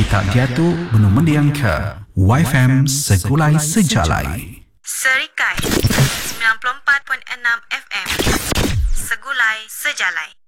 tak jatuh belum mendiangka. YFM Segulai Sejalai. Serikai 94.6 FM. Segulai Sejalai.